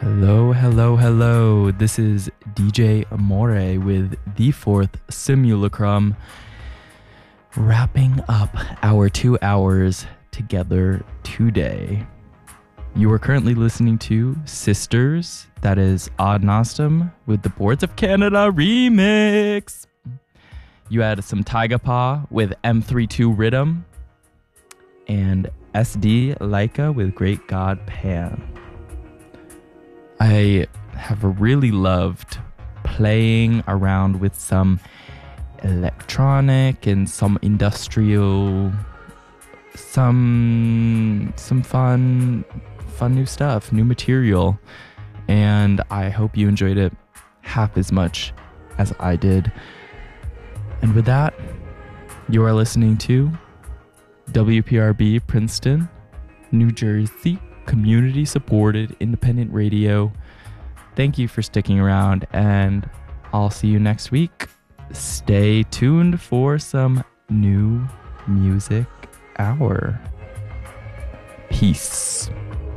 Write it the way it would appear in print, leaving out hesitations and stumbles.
Hello, hello, hello. This is DJ Amore with the fourth simulacrum, wrapping up our 2 hours together today. You are currently listening to Sisters, that is Ad Nostrum, with the Boards of Canada remix. You had some Tyga Paw with M32 Rhythm, and SD Leica with Great God Pan. I have really loved playing around with some electronic and some industrial, some fun new stuff, new material, and I hope you enjoyed it half as much as I did. And with that, you are listening to WPRB Princeton, New Jersey, community supported independent radio. Thank you for sticking around, and I'll see you next week. Stay tuned for some new music hour. Peace.